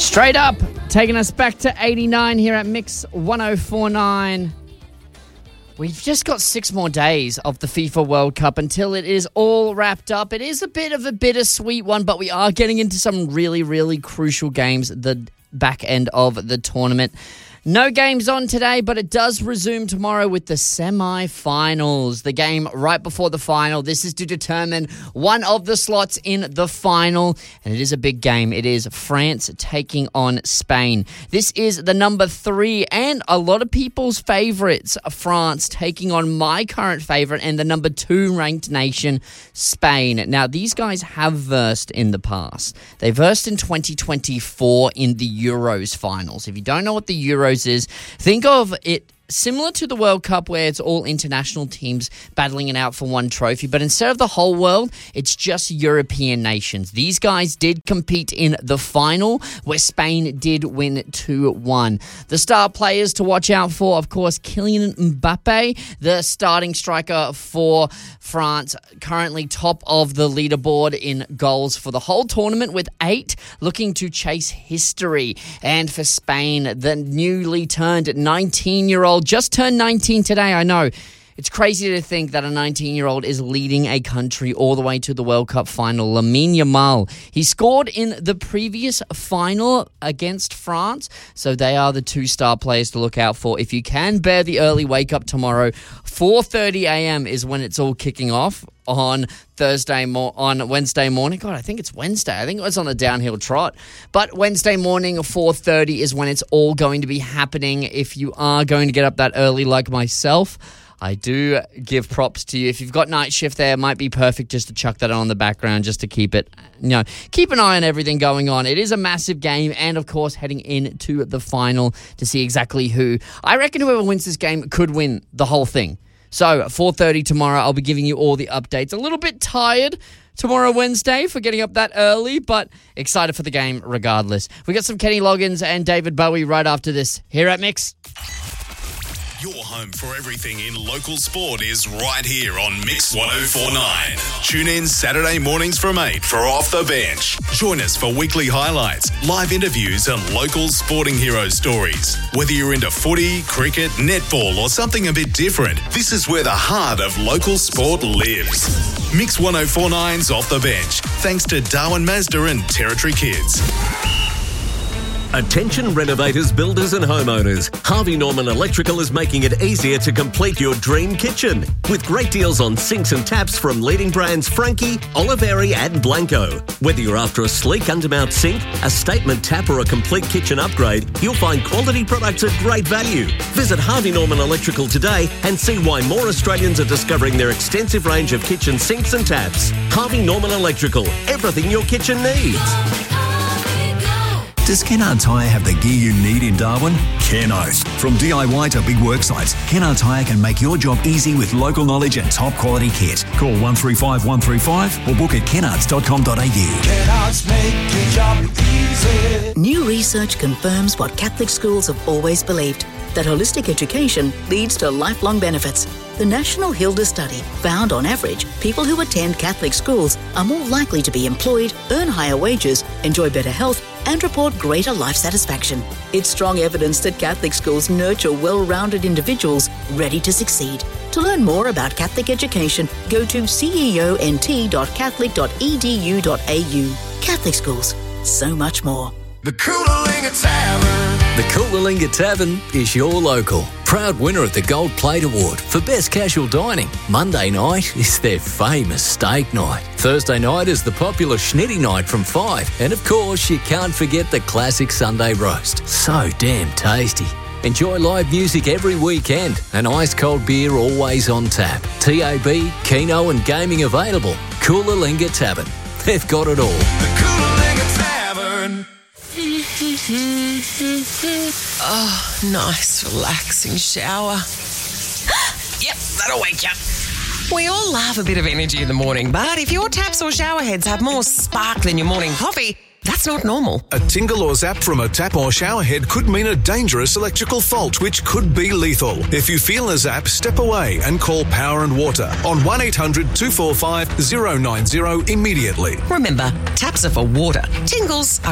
Straight up, taking us back to 89 here at Mix 1049. We've just got 6 more days of the FIFA World Cup until it is all wrapped up. It is a bit of a bittersweet one, but we are getting into some really, really crucial games at the back end of the tournament. No games on today, but it does resume tomorrow with the semi-finals. The game right before the final. This is to determine one of the slots in the final, and it is a big game. It is France taking on Spain. This is the number 3 and a lot of people's favourites, France taking on my current favourite and the number 2 ranked nation, Spain. Now, these guys have versed in the past. They versed in 2024 in the Euros finals. If you don't know what the Euros is, think of it similar to the World Cup where it's all international teams battling it out for one trophy, but instead of the whole world, it's just European nations. These guys did compete in the final where Spain did win 2-1. The star players to watch out for, of course, Kylian Mbappe, the starting striker for France, currently top of the leaderboard in goals for the whole tournament with 8, looking to chase history. And for Spain, the newly turned 19-year-old, just turned 19 today, I know. It's crazy to think that a 19-year-old is leading a country all the way to the World Cup final. Lamine Yamal, he scored in the previous final against France, so they are the 2 star players to look out for. If you can bear the early wake-up tomorrow, 4:30 a.m. is when it's all kicking off on Wednesday morning. God, I think it's Wednesday. I think it was on a downhill trot. But Wednesday morning, 4:30 is when it's all going to be happening. If you are going to get up that early like myself, I do give props to you. If you've got night shift there, it might be perfect just to chuck that on the background just to keep it, keep an eye on everything going on. It is a massive game and, of course, heading into the final to see exactly who. I reckon whoever wins this game could win the whole thing. So, 4:30 tomorrow, I'll be giving you all the updates. A little bit tired tomorrow, Wednesday, for getting up that early, but excited for the game regardless. We got some Kenny Loggins and David Bowie right after this here at Mix. Your home for everything in local sport is right here on Mix 1049. Tune in Saturday mornings from 8 for Off the Bench. Join us for weekly highlights, live interviews and local sporting hero stories. Whether you're into footy, cricket, netball or something a bit different, this is where the heart of local sport lives. Mix 1049's Off the Bench, thanks to Darwin Mazda and Territory Kids. Attention renovators, builders and homeowners. Harvey Norman Electrical is making it easier to complete your dream kitchen. With great deals on sinks and taps from leading brands Frankie, Oliveri and Blanco. Whether you're after a sleek undermount sink, a statement tap or a complete kitchen upgrade, you'll find quality products at great value. Visit Harvey Norman Electrical today and see why more Australians are discovering their extensive range of kitchen sinks and taps. Harvey Norman Electrical, everything your kitchen needs. Does Kennard Tyre have the gear you need in Darwin? Kennos. From DIY to big work sites, Kennard Tyre can make your job easy with local knowledge and top quality kit. Call 135 135 or book at kennards.com.au. Kennards make your job easy. New research confirms what Catholic schools have always believed, that holistic education leads to lifelong benefits. The National Hilda Study found, on average, people who attend Catholic schools are more likely to be employed, earn higher wages, enjoy better health, and report greater life satisfaction. It's strong evidence that Catholic schools nurture well-rounded individuals ready to succeed. To learn more about Catholic education, go to ceont.catholic.edu.au. Catholic schools, so much more. The Coolalingga Tavern. The Coolalingga Tavern is your local. Proud winner of the Gold Plate Award for Best Casual Dining. Monday night is their famous steak night. Thursday night is the popular Schnitty night from 5. And of course, you can't forget the classic Sunday roast. So damn tasty. Enjoy live music every weekend and ice-cold beer always on tap. TAB, Keno and gaming available. Coolalingga Tavern. They've got it all. The Coolalingga Tavern. Oh, nice, relaxing shower. Yep, that'll wake you up. We all love a bit of energy in the morning, but if your taps or shower heads have more spark than your morning coffee, that's not normal. A tingle or zap from a tap or shower head could mean a dangerous electrical fault, which could be lethal. If you feel a zap, step away and call Power and Water on 1-800-245-090 immediately. Remember, taps are for water. Tingles are